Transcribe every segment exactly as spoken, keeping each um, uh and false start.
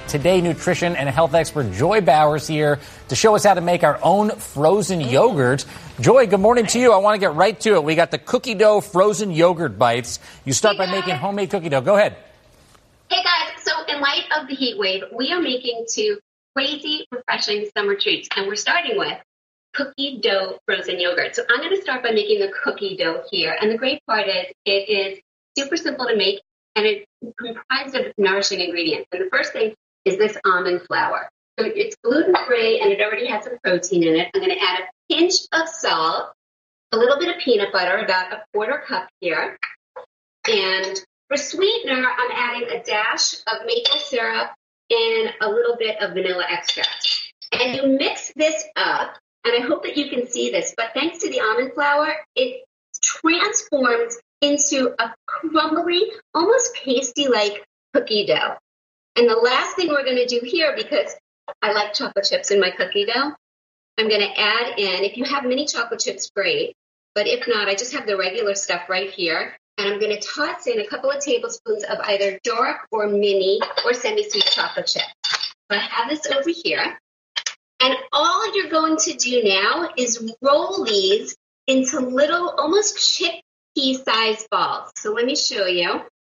Today nutrition and health expert Joy Bowers here to show us how to make our own frozen yogurt. Joy, good morning to you. I want to get right to it. We got the cookie dough frozen yogurt bites. You start hey by making homemade cookie dough. Go ahead. Hey guys, so in light of the heat wave, we are making two crazy, refreshing summer treats, and we're starting with cookie dough frozen yogurt. So I'm going to start by making the cookie dough here, and the great part is it is super simple to make, and it's comprised of nourishing ingredients. And the first thing is this almond flour. So it's gluten-free, and it already has some protein in it. I'm going to add a pinch of salt, a little bit of peanut butter, about a quarter cup here, and for sweetener, I'm adding a dash of maple syrup and a little bit of vanilla extract. And you mix this up, and I hope that you can see this, but thanks to the almond flour, it transforms into a crumbly, almost pasty-like cookie dough. And the last thing we're going to do here, because I like chocolate chips in my cookie dough, I'm going to add in, if you have mini chocolate chips, great, but if not, I just have the regular stuff right here. And I'm going to toss in a couple of tablespoons of either dark or mini or semi-sweet chocolate chip. So I have this over here. And all you're going to do now is roll these into little, almost chickpea-sized balls. So let me show you.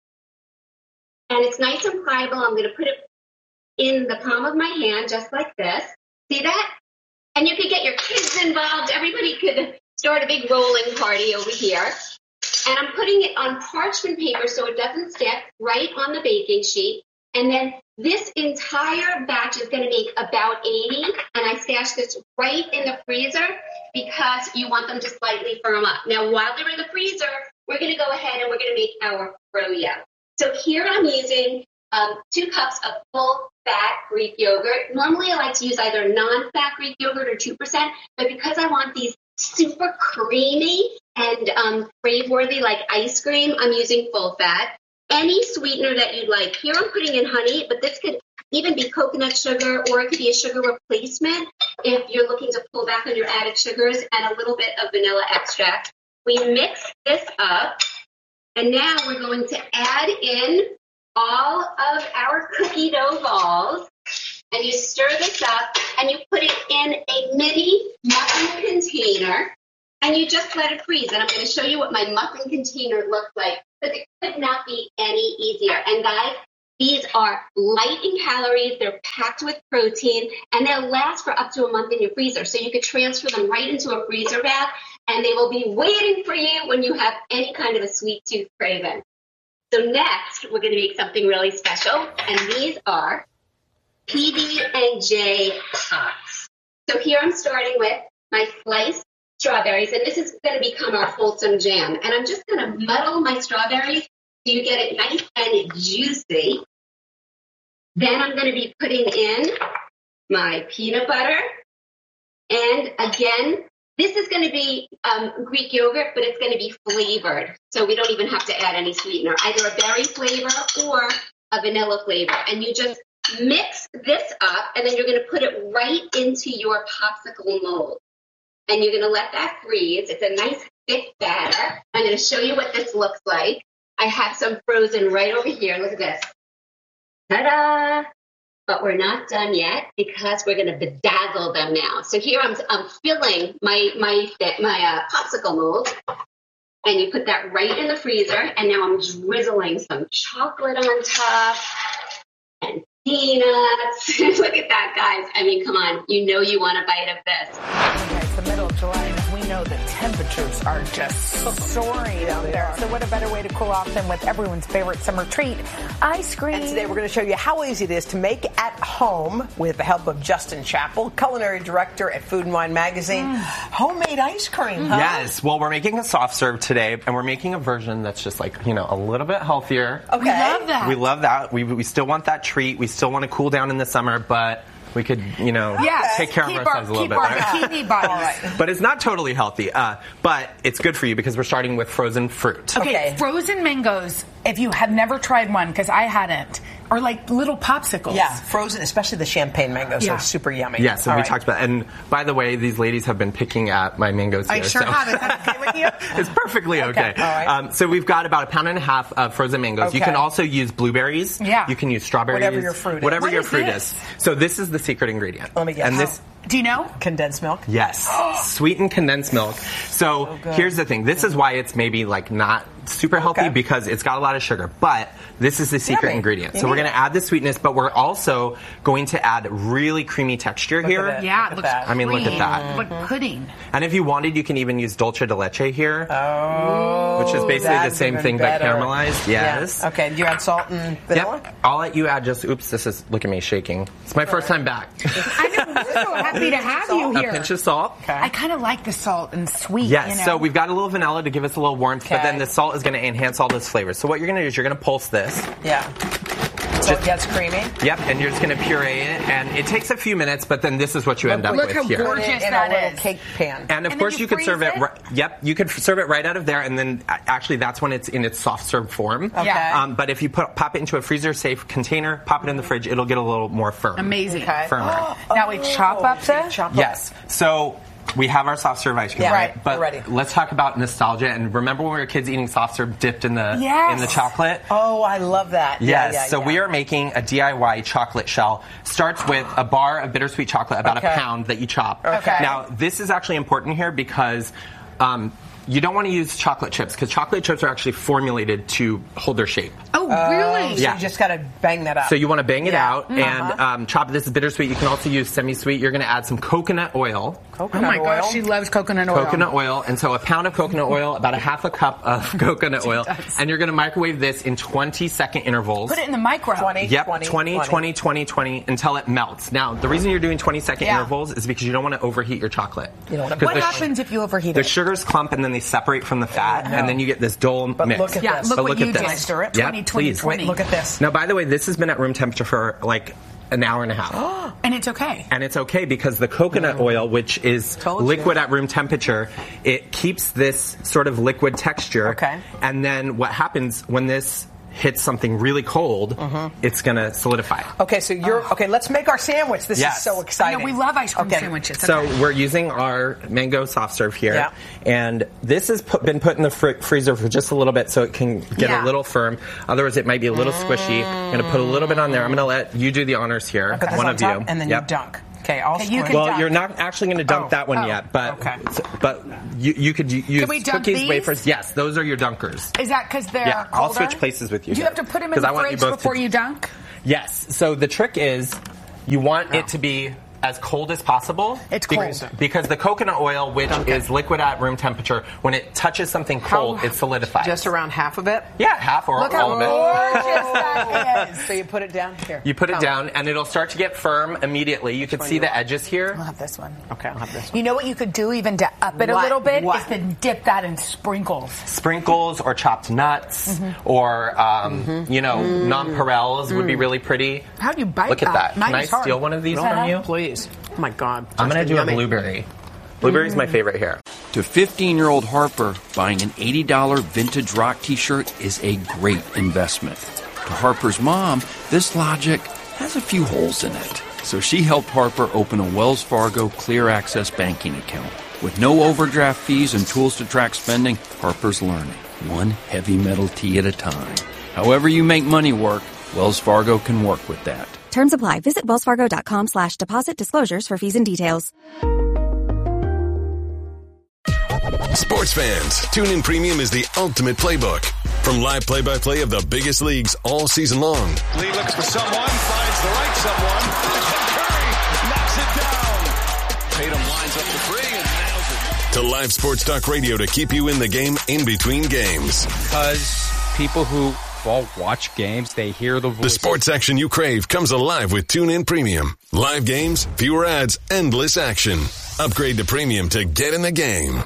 And it's nice and pliable. I'm going to put it in the palm of my hand, just like this. See that? And you could get your kids involved. Everybody could start a big rolling party over here. And I'm putting it on parchment paper so it doesn't stick, right on the baking sheet. And then this entire batch is going to make about eighty, and I stash this right in the freezer because you want them to slightly firm up. Now, while they're in the freezer, we're going to go ahead and we're going to make our froyo. So here I'm using um, two cups of full-fat Greek yogurt. Normally, I like to use either non-fat Greek yogurt or two percent, but because I want these super creamy and um, crave-worthy like ice cream, I'm using full fat. Any sweetener that you'd like. Here I'm putting in honey, but this could even be coconut sugar, or it could be a sugar replacement if you're looking to pull back on your added sugars, and a little bit of vanilla extract. We mix this up, and now we're going to add in all of our cookie dough balls. And you stir this up, and you put it in a mini muffin container, and you just let it freeze. And I'm going to show you what my muffin container looks like, because it could not be any easier. And guys, these are light in calories, they're packed with protein, and they'll last for up to a month in your freezer. So you could transfer them right into a freezer bag, and they will be waiting for you when you have any kind of a sweet tooth craving. So next, we're going to make something really special, and these are P B and J pops. So here I'm starting with my sliced strawberries, and this is going to become our wholesome jam. And I'm just going to muddle my strawberries so you get it nice and juicy. Then I'm going to be putting in my peanut butter. And again, this is going to be um, Greek yogurt, but it's going to be flavored. So we don't even have to add any sweetener, either a berry flavor or a vanilla flavor. And you just mix this up, and then you're going to put it right into your popsicle mold. And you're going to let that freeze. It's a nice thick batter. I'm going to show you what this looks like. I have some frozen right over here. Look at this. Ta-da! But we're not done yet because we're going to bedazzle them now. So here I'm, I'm filling my, my, my uh, popsicle mold. And you put that right in the freezer. And now I'm drizzling some chocolate on top. And peanuts. Look at that, guys. I mean, come on. You know you want a bite of this. Okay, it's the middle of July, and we know that temperatures are just soaring out there. So what a better way to cool off than with everyone's favorite summer treat, ice cream. And today we're going to show you how easy it is to make at home with the help of Justin Chappell, culinary director at Food and Wine Magazine. Mm. Homemade ice cream, huh? Yes. Well, we're making a soft serve today, and we're making a version that's just like, you know, a little bit healthier. Okay. We love that. We love that. We, we still want that treat. We still want to cool down in the summer, but we could, you know, yes. take care keep of ourselves our, a little keep bit our better. bikini bodies. Right. But it's not totally healthy. Uh, but it's good for you because we're starting with frozen fruit. Okay, okay. Frozen mangoes, if you have never tried one, because I hadn't, Or like little popsicles. Yeah, frozen, especially the champagne mangoes Yeah. are super yummy. Yes, and All we right. talked about. And by the way, these ladies have been picking at my mangoes I here. sure so. have. Is that okay with you? It's perfectly okay. all right. um, so we've got about a pound and a half of frozen mangoes. You Okay. can also use blueberries. Yeah. You can use strawberries. Whatever your fruit is. Whatever What your is fruit this? is. So this is the secret ingredient. Let me guess. And this. Do you know? Condensed milk. Yes, sweetened condensed milk. So, here's the thing. This is why it's maybe like not super healthy Okay. because it's got a lot of sugar. But this is the secret Yummy. ingredient. You So we're need going to it. add the sweetness, but we're also going to add really creamy texture here. at it. Yeah, Look it at looks that. I mean, look at creamy. that. Like pudding. And if you wanted, you can even use dulce de leche here, Oh, which is basically the that's same even thing better. but caramelized. Yes. Yeah. Okay. Do you add salt and vanilla? Yep. I'll let you add just. Oops, this is. Look at me shaking. It's my first time back. I know. We're so happy to have you A here. pinch of salt. I kind of like the salt and sweet. Yes, you know? so we've got a little vanilla to give us a little warmth, but Okay. then the salt is going to enhance all those flavors. So what you're going to do is you're going to pulse this. Yeah. So it gets creamy. Yep, and you're just going to puree it, and it takes a few minutes, but then this is what you end up look with how here. gorgeous. In, in that a little is. cake pan. And of And course, then you, you could serve freeze it. it? Right, yep, you could f- serve it right out of there, and then uh, actually that's when it's in its soft serve form. Okay. Um, but if you put pop it into a freezer safe container, pop it in the fridge, it'll get a little more firm. Amazing. Okay. Firmer. Now we chop up the. Chop up. Yes. So we have our soft serve ice cream, Yeah, right? right. But We're ready. let's talk about nostalgia. And remember when we were kids eating soft serve dipped in the Yes. in the chocolate? Oh, I love that. Yes. Yeah, yeah, so yeah. we are making a D I Y chocolate shell. Starts with a bar of bittersweet chocolate, about Okay. a pound that you chop. Okay. Now this is actually important here because. Um, you don't want to use chocolate chips because chocolate chips are actually formulated to hold their shape. Oh, really? So Yeah. you just got to bang that up. So you want to bang it Yeah. out and um, chop. This is bittersweet. You can also use semi-sweet. You're going to add some coconut oil. Oh Coconut my oil. gosh, she loves coconut oil. Coconut oil, and so a pound of coconut oil, about a half a cup of coconut oil, does. and you're going to microwave this in twenty second intervals. Put it in the micro. twenty. Yep, twenty, twenty, twenty, twenty, twenty, until it melts. Now, the reason you're doing twenty second Yeah. intervals is because you don't want to overheat your chocolate. You don't wanna- 'Cause What the sh- happens if you overheat The it? sugars clump and then they separate from the fat, and then you get this dull But mix. look at Yeah, this. look But what look you at did. this. Stir it. Yep, twenty, twenty, please. twenty. Wait, look at this. Now, by the way, this has been at room temperature for like an hour and a half. And it's okay. And it's okay because the coconut oil, which is Told you. liquid at room temperature, it keeps this sort of liquid texture. Okay. And then what happens when this hits something really cold, it's going to solidify. Okay, so you're okay. Let's make our sandwich. This Yes. is so I exciting. know, we love ice cream Okay. sandwiches. So Okay. we're using our mango soft serve here, Yeah. and this has put, been put in the fr- freezer for just a little bit so it can get Yeah. a little firm. Otherwise, it might be a little squishy. I'm going to put a little bit on there. I'm going to let you do the honors here, Put this one on of top, you, and then Yep. you dunk. Okay, I'll Okay, you square. can Well, dunk. you're not actually going to dunk Oh, that one oh, yet, but okay. but you, you could u- use we dunk cookies, these? wafers. Yes, those are your dunkers. Is that because they're Yeah, I'll colder? switch places with you Do you here, have to put them in 'cause the I want you fridge both to- before you dunk? Yes. So the trick is you want it to be as cold as possible. It's Be- cold. Because the coconut oil, which is liquid at room temperature, when it touches something cold, it solidifies. Just around half of it. Yeah, half or Look how all of it. gorgeous that is. So you put it down here. You put it Come. down, and it'll start to get firm immediately. You can see the edges here. I'll have this one. Okay, I'll have this one. You know what you could do even to up it a What? little bit What? is to dip that in sprinkles. Sprinkles or chopped nuts Mm-hmm. or, um, you know, nonpareils would be really pretty. How do you bite Look at that? that. Mine Can I is hard. steal one of these from you? Please. Oh my God. I'm going to do Yummy. a blueberry. Blueberry's my favorite here. To fifteen-year-old Harper, buying an eighty dollars vintage rock t-shirt is a great investment. To Harper's mom, this logic has a few holes in it. So she helped Harper open a Wells Fargo Clear Access banking account. With no overdraft fees and tools to track spending, Harper's learning, one heavy metal tee at a time. However you make money work, Wells Fargo can work with that. Terms apply. Visit wellsfargo.com slash deposit disclosures for fees and details. Sports fans, TuneIn Premium is the ultimate playbook. From live play-by-play of the biggest leagues all season long. Lee looks for someone, finds the right someone, and Curry knocks it down. Tatum lines up the three and nails it. To live sports talk radio to keep you in the game in between games. Because people who well, watch games, they hear the voice. The sports action you crave comes alive with TuneIn Premium. Live games, fewer ads, endless action. Upgrade to Premium to get in the game.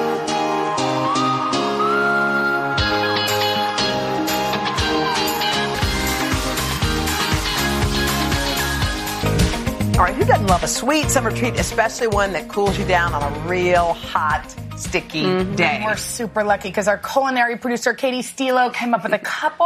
All right, who doesn't love a sweet summer treat, especially one that cools you down on a real hot, sticky day? We're super lucky because our culinary producer, Katie Stilo, came up with a couple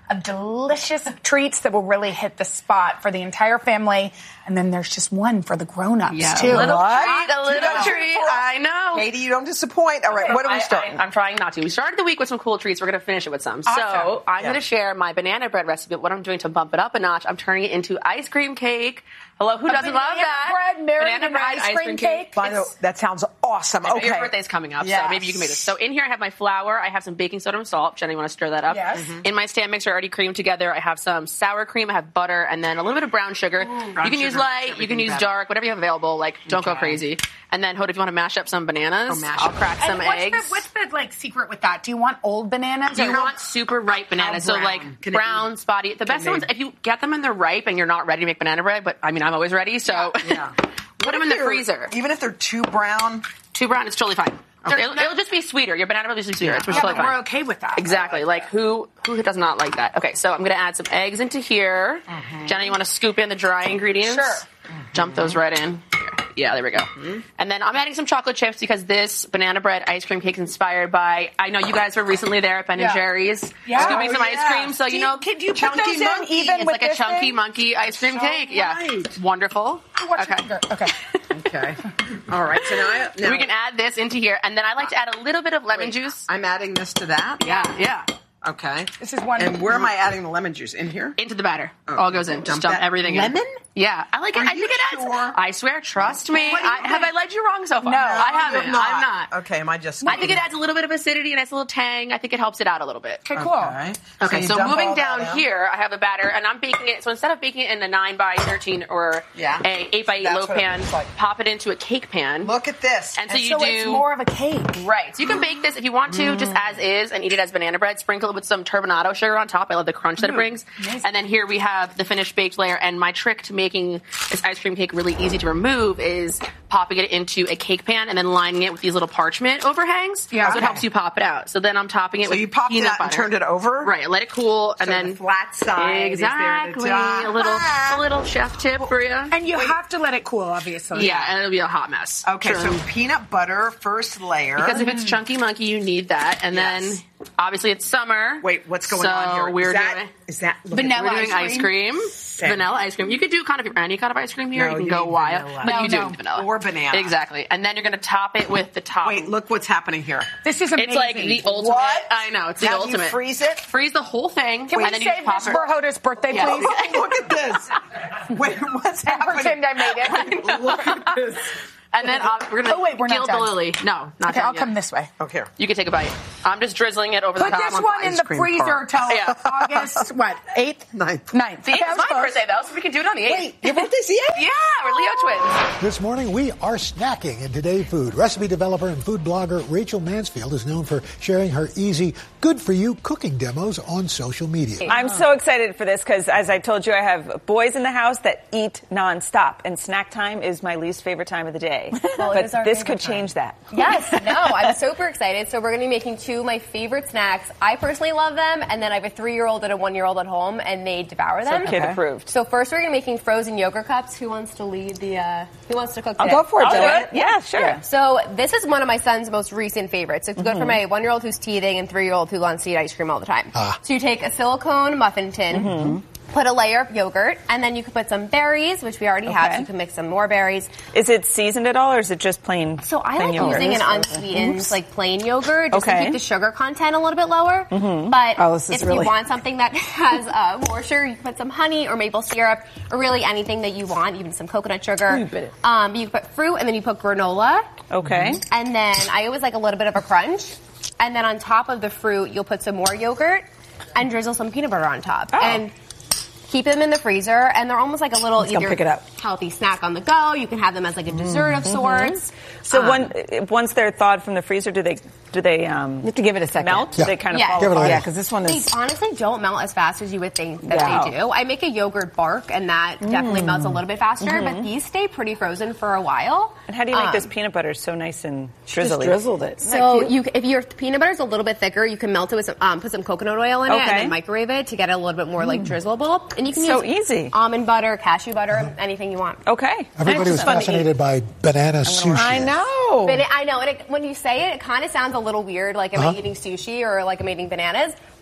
of delicious treats that will really hit the spot for the entire family. And then there's just one for the grown-ups, yeah, too. A little What? treat, a little Yeah. treat. I know. Katie, you don't disappoint. All right, what are we I- starting? I, I'm trying not to. We started the week with some cool treats. We're going to finish it with some. Awesome. So I'm Yeah. going to share my banana bread recipe. What I'm doing to bump it up a notch, I'm turning it into ice cream cake. Hello, who doesn't love banana that? bread marinated banana in bread ice cream cake? By the- that sounds awesome. I know Okay. Your birthday's coming up, Yes. so maybe you can make this. So in here I have my flour. I have some baking soda and salt. Jenny, you want to stir that up? Yes. Mm-hmm. In my stand mixer, already creamed together, I have some sour cream. I have butter, and then a little bit of brown sugar. you can use sugar light, makes you can use everything dark, whatever you have available. Like, don't go Okay. crazy. And then, Hoda, if you want to mash up some bananas, Oh, mash I'll up. crack some And what's eggs. The, what's the, like, secret with that? Do you want old bananas? Do you or how- want super ripe bananas? How So brown? like Can it brown, spotty. The best they- ones, if you get them and they're ripe and you're not ready to make banana bread, but I mean, I'm always ready, so Yeah. put them in the freezer. Even if they're too brown. Too brown, it's totally fine. It'll, it'll just be sweeter. Your banana bread will just be sweeter. It's Yeah, totally but fine. we're okay with that. Exactly. Like who who does not like that? Okay, so I'm gonna add some eggs into here. Jenna, you want to scoop in the dry ingredients? Sure. Jump those right in. Here. Yeah, there we go. And then I'm adding some chocolate chips because this banana bread ice cream cake is inspired by. I know you guys were recently there at Ben Yeah. and Jerry's Yeah. scooping Oh, some yeah. ice cream. So Do you you- know, could you put chunky those in monkey. even It's with like a this chunky thing? monkey ice cream So cake. Yeah, right. wonderful. Watch Okay. your finger. Okay. Okay. All right. So now, I, now We can add this into here, and then I like to add a little bit of lemon wait, juice. I'm adding this to that. Yeah, yeah. Okay. This is one- And where am I adding the lemon juice? In here? Into the batter. Oh, All goes in. Just dump dump that- everything in. Lemon? Yeah, I like it. Are I you think it adds. sure? I swear, trust me. What do you I, have think? I led you wrong so far? No, I you haven't. You're not. I'm not. Okay. Am I just? I think it adds a little bit of acidity, a nice little tang. I think it helps it out a little bit. Okay, cool. Okay. Okay, you so, dump moving all that down out. here, I have a batter, and I'm baking it. So instead of baking it in a nine by thirteen or Yeah. a eight by eight That's low what it pan, looks like. pop it into a cake pan. Look at this. And so And you so do it's more of a cake. right. So you can bake this if you want to, just as is, and eat it as banana bread. Sprinkle it with some turbinado sugar on top. I love the crunch that it brings. And then here we have the finished baked layer. And my trick to making this ice cream cake really easy to remove is popping it into a cake pan and then lining it with these little parchment overhangs. Yeah. So it Okay. helps you pop it out. So then I'm topping it So with you popped it peanut out butter. and turned it over. Right. Let it cool, and So then the flat side is there at the exactly top. a little a little chef tip for you. And you have to let it cool, obviously. Yeah, and it'll be a hot mess. Okay. Sure. So peanut butter first layer. Because if it's chunky monkey, you need that, and Yes. then obviously it's summer. Wait, what's going so on here? We're is that, doing is that look at Vanilla we're doing ice ice cream, vanilla ice cream. You could do kind of any kind of ice cream here. No, you can you go need wild, vanilla. but No, you do no. need vanilla Or banana. Exactly, and then you're going to top it with the top. Wait, look what's happening here. This is amazing. It's like the ultimate. What? I know it's the Now, do ultimate. you freeze it? Freeze the whole thing, Can we and then you save just pop this it. for Hoda's birthday, Yeah. please? Look at this. Wait, what's And happening? pretend I made it. Look at this. And then uh, we're going to Oh, wait, we're not gild the done. lily. No, not Okay, done I'll yet. come this way. Okay. You can take a bite. I'm just drizzling it over Put the top. this on one in ice the cream freezer part. till Yeah. August, what, eighth? Ninth. Ninth. See, Okay, I it's was my close. birthday though, so we can do it on the eighth. Wait, your birthday's the eighth? Yeah, we're Leo twins. This morning, we are snacking in Today Food. Recipe developer and food blogger Rachel Mansfield is known for sharing her easy, good-for-you cooking demos on social media. I'm so excited for this because, as I told you, I have boys in the house that eat nonstop, and snack time is my least favorite time of the day. Well, it but is our this favorite could change that. Yes, no, I'm super excited. So we're going to be making two of my favorite snacks. I personally love them, and then I have a three-year-old and a one-year-old at home, and they devour them. So kid approved. So first we're going to be making frozen yogurt cups. Who wants to lead the, uh, who wants to cook I'll today? go for it, I'll Joe. do it. Yeah, sure. Yeah. So this is one of my son's most recent favorites. It's good Mhm. for my one-year-old who's teething and three-year-old who wants to eat ice cream all the time. Ah. So you take a silicone muffin tin, Mhm. put a layer of yogurt, and then you can put some berries, which we already have, Okay. so you can mix some more berries. Is it seasoned at all, or is it just plain? So I plain like yogurt? using an unsweetened, Oops. like plain yogurt, just Okay. to keep the sugar content a little bit lower. Mhm. But Oh, this is if really- you want something that has uh, more sugar, you can put some honey or maple syrup, or really anything that you want, even some coconut sugar. Um, you can put fruit, and then you put granola. Okay. And then I always like a little bit of a crunch. And then on top of the fruit, you'll put some more yogurt and drizzle some peanut butter on top. Oh. And keep them in the freezer, and they're almost like a little Let's go either pick it up. healthy snack on the go. You can have them as like a dessert of Mhm. sorts. So Um, when, once they're thawed from the freezer, do they do they um, you have to give it a second. melt? Yeah. They kind of Yeah. fall Give it a apart. little. Yeah, because this one They is. honestly don't melt as fast as you would think that Yeah. they do. I make a yogurt bark, and that definitely Mm. melts a little bit faster, Mhm. but these stay pretty frozen for a while. And how do you make Um, this peanut butter so nice and drizzly? So you, if your peanut butter is a little bit thicker, you can melt it with some, um, put some coconut oil in it, and Okay. then microwave it to get it a little bit more like drizzleable. And you can So use easy. almond butter, cashew butter, anything you want. Okay. Everybody was fascinated by banana sushi. know. But it, I know, and it, when you say it, it kind of sounds a little weird, like am Uh-huh. I eating sushi or like I'm eating bananas?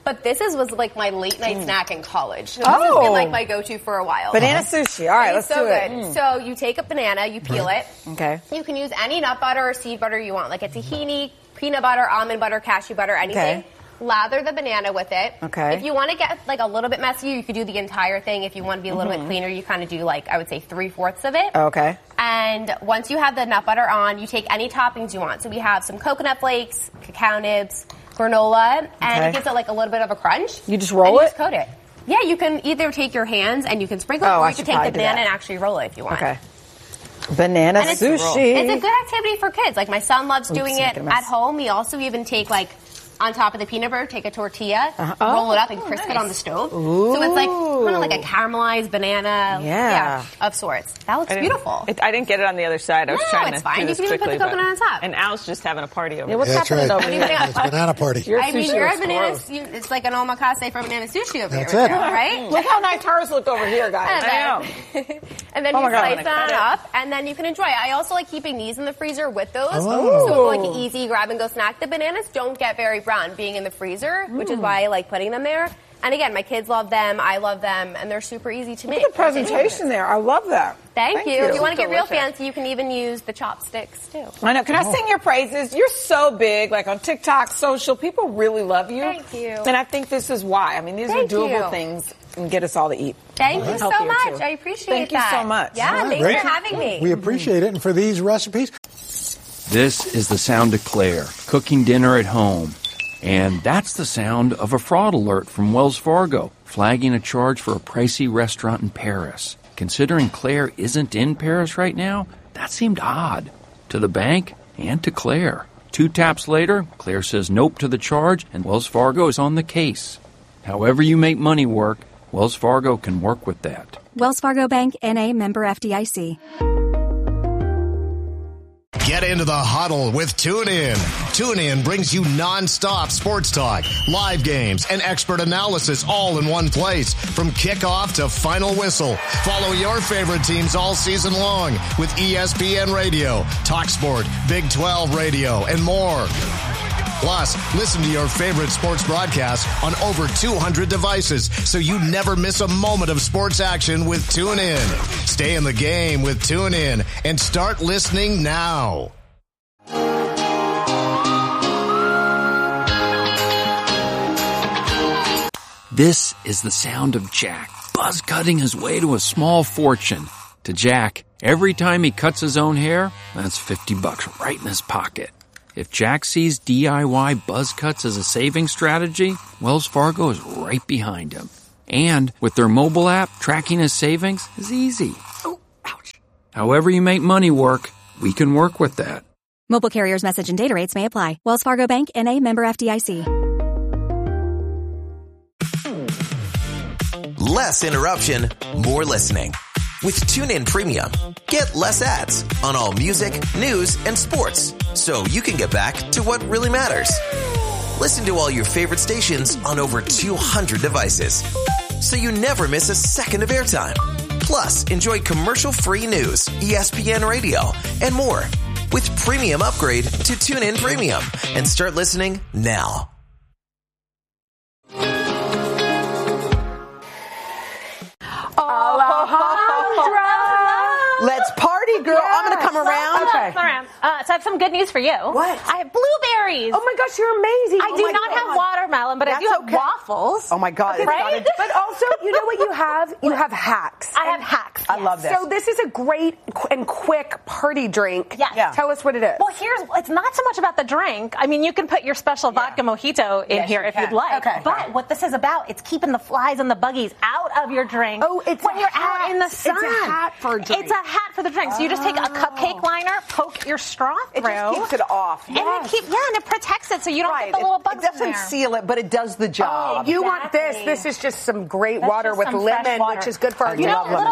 But this is was like my late night mm. snack in college. So oh. This has been like my go-to for a while. Banana uh-huh. sushi. All right, it's let's so do good. it. Mm. So you take a banana, you peel it. Okay. You can use any nut butter or seed butter you want, like a tahini, peanut butter, almond butter, cashew butter, anything. Okay. Lather the banana with it. Okay. If you want to get like a little bit messier, you could do the entire thing. If you want to be a little mm-hmm. bit cleaner, you kind of do like, I would say three-fourths of it. Okay. And once you have the nut butter on, you take any toppings you want. So we have some coconut flakes, cacao nibs, granola, and okay. it gives it like a little bit of a crunch. You just roll and you it? Just coat it. Yeah, you can either take your hands and you can sprinkle it, oh, or I you can take the banana and actually roll it if you want. Okay. Banana and it's, sushi. It's a good activity for kids. Like my son loves doing Oops, it at home. We also even take like on top of the peanut butter, take a tortilla, uh-huh. roll it up, and crisp nice. it on the stove. Ooh. So it's like kind of like a caramelized banana, yeah, yeah of sorts. That looks I beautiful. It, I didn't get it on the other side. I was no, trying it's to fine. do You this can even quickly, put the coconut on top. And Al's just having a party over yeah, what's here. happening right. over here? It's a banana party. Your I mean, you're a banana. gross. You, it's like an omakase for banana sushi over That's here, it. right? Look how nice hers look over here, guys. I know. And then oh you God, slice that up, and then you can enjoy it. I also like keeping these in the freezer with those. Oh. So like an easy grab and go snack. The bananas don't get very brown being in the freezer, mm. which is why I like putting them there. And again, my kids love them, I love them, and they're super easy to make. Look at the presentation there. I love that. Thank, Thank you. you. If you want to get real Delicious. fancy, you can even use the chopsticks too. I know. Can I Oh. sing your praises? You're so big, like on TikTok, social. People really love you. Thank you. And I think this is why. I mean, these Thank are doable you. things and get us all to eat. Thank you so much. Too. I appreciate Thank that. Thank you so much. Yeah, right, thanks great. for having me. We appreciate it. And for these recipes, This is the sound of Claire cooking dinner at home. And that's the sound of a fraud alert from Wells Fargo, flagging a charge for a pricey restaurant in Paris. Considering Claire isn't in Paris right now, that seemed odd to the bank and to Claire. Two taps later, Claire says nope to the charge, and Wells Fargo is on the case. However you make money work, Wells Fargo can work with that. Wells Fargo Bank, N A, member F D I C. Get into the huddle with TuneIn. TuneIn brings you nonstop sports talk, live games, and expert analysis all in one place. From kickoff to final whistle, follow your favorite teams all season long with E S P N Radio, TalkSport, Big twelve Radio, and more. Plus, listen to your favorite sports broadcasts on over two hundred devices so you never miss a moment of sports action with TuneIn. Stay in the game with TuneIn and start listening now. This is the sound of Jack buzz cutting his way to a small fortune. To Jack, every time he cuts his own hair, that's fifty bucks right in his pocket. If Jack sees D I Y buzz cuts as a saving strategy, Wells Fargo is right behind him. And with their mobile app, tracking his savings is easy. Oh, ouch. However you make money work, we can work with that. Mobile carriers' message and data rates may apply. Wells Fargo Bank, N A, member F D I C. Less interruption, more listening. With TuneIn Premium, get less ads on all music, news, and sports, so you can get back to what really matters. Listen to all your favorite stations on over two hundred devices, so you never miss a second of airtime. Plus, enjoy commercial-free news, E S P N Radio, and more. With Premium Upgrade to TuneIn Premium, and start listening now. Let's party, girl. Yeah. I'm going to come around. Okay. Come around. Uh, so I have some good news for you. What? I have blueberries. Oh my gosh, you're amazing. I oh do my not God. have watermelon, but That's I do have okay. waffles. Oh my God. Okay, it's right? not a- but also, you know what you have? You have hacks. I have hacks. I yes. love this. So this is a great qu- and quick party drink. Yes. Yeah. Tell us what it is. Well, here's, it's not so much about the drink. I mean, you can put your special Yeah. vodka mojito in Yes, here you if can. you'd like. Okay. But what this is about, it's keeping the flies and the buggies out of your drink. Oh, it's when a you're hat. out in the sun. It's a hat for a drink. It's a hat for the drink. So you just take a cupcake liner, poke your straw It through. just keeps it off. And it keep, yeah, and it protects it so you don't Right. get the little It- bugs It doesn't in there. seal it, but it does the job. You want this. Exactly. This is just some great That's water just with some fresh lemon, water. which is good for our I You know, love a drink. little lemon water. bonus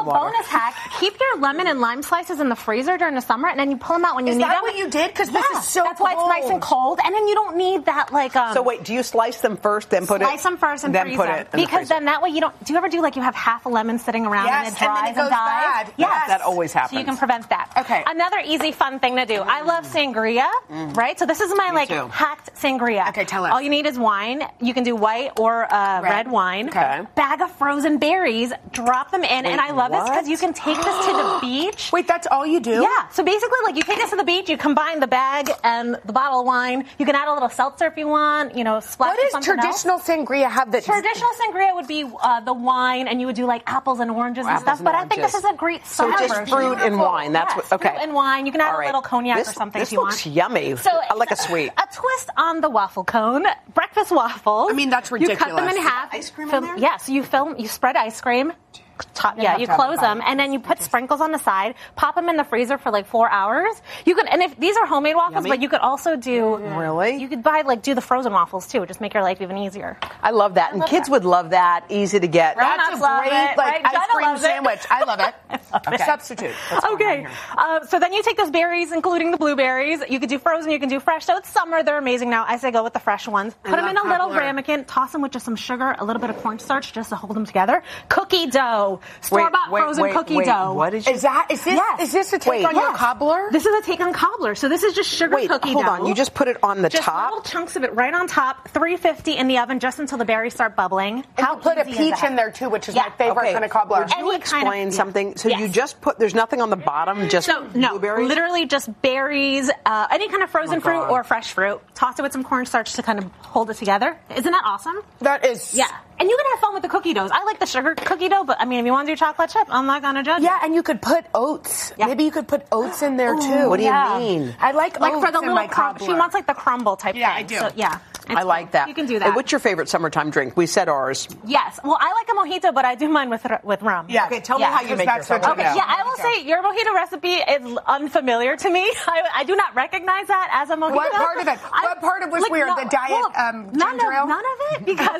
bonus hack, keep your lemon and lime slices in the freezer during the summer, and then you pull them out when you Is need that them. what you did? Because yeah, this is so that's why it's nice and cold, and then you don't need that like. Um, So wait, do you slice them first, then put it? Slice them first and then freeze put them. it in the Because freezer? then that way you don't. Do you ever do like you have half a lemon sitting around Yes, and it and then dries it goes dies? bad. Yes. Yes, that always happens. So you can prevent that. Okay. Another easy fun thing to do. I love sangria, right? So this is my Me like too. hacked sangria. Okay, tell us. All you need is wine. You can do white or uh, red. red wine. Okay. Bag of frozen berries. Drop them in, Wait, and I love this what? because you can take this to the beach. Wait, that's all you do? Yeah. So basically, like you take this to the beach, you combine the bag and the bottle of wine. You can add a little seltzer if you want. You know, splash What with does something traditional else. sangria have that? Traditional sangria would be uh, the wine, and you would do like apples and oranges and Apples stuff. and but I think oranges. this is a great So summer just version. fruit and wine. That's Yes, what. Okay. Fruit and wine. You can add All a right. little cognac this, or something This if you looks want. yummy. So I like a sweet. A twist on the waffle cone. Breakfast waffles. I mean, that's You cut them ridiculous. in half. Ice cream in Fill- there? Yes, you film. You spread ice cream. Top, You yeah, have you to have close a them, bite. and then you put sprinkles on the side. Pop them in the freezer for like four hours. You could, and if these are homemade waffles, Yummy. but you could also do. Really? You could buy like do the frozen waffles too. Just make your life even easier. I love that, and love kids that. would love that. Easy to get. Grown-ups That's a love great it, like right? ice Jenna cream loves it. sandwich. I love it. Okay. Substitute. That's Okay, uh, so then you take those berries, including the blueberries. You could do frozen, you can do fresh. So it's summer; they're amazing now. I say go with the fresh ones. Put them love in a little cobbler. ramekin, toss them with just some sugar, a little bit of cornstarch, just to hold them together. Cookie dough, store bought wait, frozen wait, cookie wait. dough. What is? Is that is this Yes. is this a take Wait. on your Yes. cobbler? This is a take on cobbler. So this is just sugar Wait, cookie hold dough. on. You just put it on the just top. little chunks of it right on top. three fifty in the oven just until the berries start bubbling. And How you put a easy is peach that? in there too, which is Yeah. my favorite Okay, kind of cobbler. Would you Any kind of- explain yeah. something? So Yes. you just put. There's nothing on the bottom. Just So no, blueberries. literally just berries, uh, any kind of frozen Oh my fruit God. or fresh fruit. Toss it with some cornstarch to kind of hold it together. Isn't that awesome? That is Yeah, and you can have fun with the cookie doughs. I like the sugar cookie dough, but I mean, if you want to do chocolate chip, I'm not gonna judge. Yeah, you. and you could put oats. Yeah. Maybe you could put oats in there too. What do you Yeah. mean? I like like oats for the in little my crumb. She cobbler. wants like the crumble type Yeah, thing. I do. So, yeah, I it's like cool. that. You can do Hey, that. what's your favorite summertime drink? We said ours. Yes. Well, I like a mojito, but I do mine with with rum. Yeah. Okay, tell Yeah. me how you Because make that's yours. what you Okay, do. yeah, I will say your mojito recipe is unfamiliar to me. I, I do not recognize that as a mojito. What part of it? I- What part of it was weird? The diet, um, none ginger ale? of, none of it, because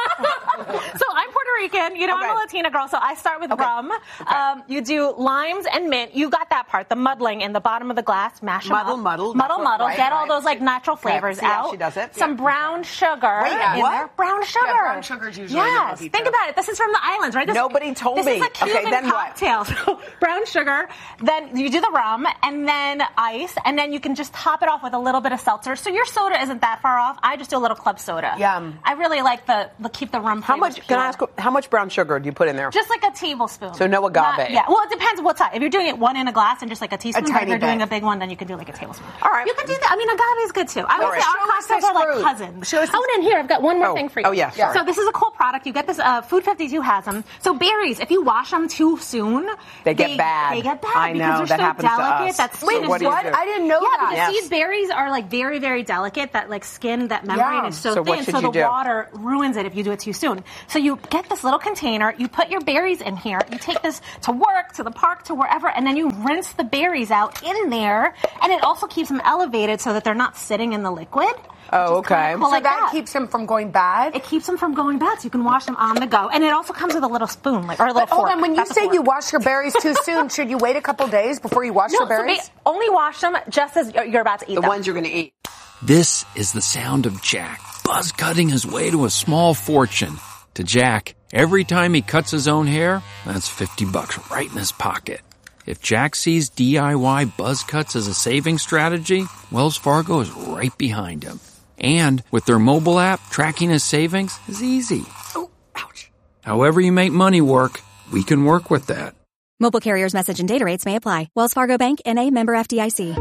so I'm Puerto Rican. You know, I'm Okay. a Latina girl, so I start with Okay. rum. Um, you do limes and mint. You got that part, the muddling in the bottom of the glass. Mash them Muddle, up. muddle, muddle, that's what- muddle. right, Get all right. those like natural flavors see how out. she does it? Some Yeah. brown sugar. Wait, in what? there. Brown sugar. brown sugar's usually in the yes. mojito. Think about it. This is from the islands, right? This, Nobody told this me. Is a Okay, Cuban then what? cocktail. So brown sugar. Then you do the rum, and then ice, and then you can just top it off with a little bit of seltzer. So your soda isn't that far off. I just do a little club soda. Yum. I really like the, the keep the rum. How flavors much? Can I pure. ask? How much brown sugar do you put in there? Just like a tablespoon. So no agave. Not- yeah. Well, it depends what type. If you're doing it one in a glass and just like a teaspoon, but if tiny you're doing bit. a big one, then you can do like a tablespoon. All right. You can do that. I mean, agave is good too. I would All say right. our Show us cocktails this are like fruit. cousins. Show us Oh, and then here I've got one more Oh. thing for you. Oh, yeah, sorry. So this is a cool product. You get this. Uh, Food fifty-two has them. So berries, if you wash them too soon, They get bad. They get bad I because know, they're that so happens to delicate. us. That's So Wait, what do you what? do? I didn't know yeah, that. because Yes. these berries are like very, very delicate. That like skin, that membrane Yeah. is so, So what thin, should so you the do? water ruins it if you do it too soon. So you get this little container, you put your berries in here, you take this to work, to the park, to wherever, and then you rinse the berries out in there, and it also keeps them elevated so that they're not sitting in the liquid. Oh, okay. Cool So like that, that. keeps them from going bad. It keeps them from going bad, so you can wash them on the go. And it also comes with a little spoon, like or a little But hold fork. on, when you That's a say fork. you wash your berries too soon, should you wait a couple days before you wash no, your so berries? ba- only wash them just as you're about to eat The them. ones you're going to eat. This is the sound of Jack, buzz cutting his way to a small fortune. To Jack, every time he cuts his own hair, that's fifty bucks right in his pocket. If Jack sees D I Y buzz cuts as a saving strategy, Wells Fargo is right behind him. And with their mobile app, tracking his savings is easy. Oh, ouch. However you make money work, we can work with that. Mobile carriers' message and data rates may apply. Wells Fargo Bank, N A, member F D I C.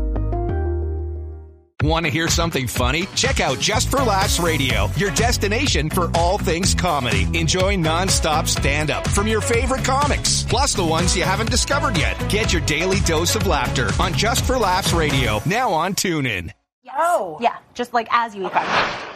Want to hear something funny? Check out Just for Laughs Radio, your destination for all things comedy. Enjoy nonstop stand-up from your favorite comics, plus the ones you haven't discovered yet. Get your daily dose of laughter on Just for Laughs Radio, now on TuneIn. Oh. Yeah, just like as you eat them.